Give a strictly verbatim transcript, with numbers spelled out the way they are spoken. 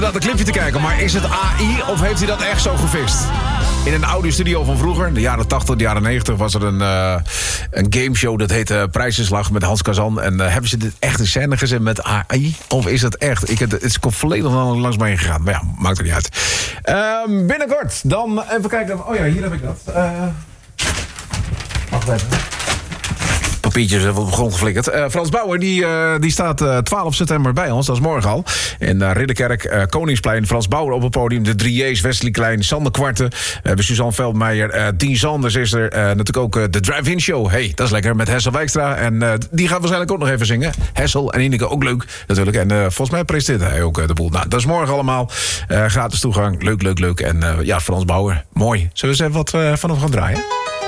Dat een clipje te kijken, maar is het A I of heeft hij dat echt zo gefixt? In een audiostudio van vroeger, de jaren tachtig, de jaren negentig... was er een, uh, een gameshow, dat heette Prijzenslag met Hans Kazan. En uh, hebben ze dit echt in scène gezet met A I? Of is het echt? Ik, het, het is volledig langs mij gegaan. Maar ja, maakt er niet uit. Uh, binnenkort, dan even kijken. Oh ja, hier heb ik dat. Uh, wacht even. Papiertjes even op de grond geflikkerd. Uh, Frans Bauer die, uh, die staat uh, twaalf september bij ons, dat is morgen al. In uh, Ridderkerk, uh, Koningsplein, Frans Bauer op het podium. De drie J's, Wesley Klein, Sander Kwarte. We hebben Suzanne Veldmeijer, uh, Dien Sanders is er. Uh, natuurlijk ook uh, de Drive-In Show. Hey, dat is lekker, met Hessel Wijkstra. En uh, die gaat waarschijnlijk ook nog even zingen. Hessel en Ineke, ook leuk natuurlijk. En uh, volgens mij presenteert hij ook uh, de boel. Nou, dat is morgen allemaal. Uh, gratis toegang, leuk, leuk, leuk. En uh, ja, Frans Bauer, mooi. Zullen we eens even wat uh, van hem gaan draaien?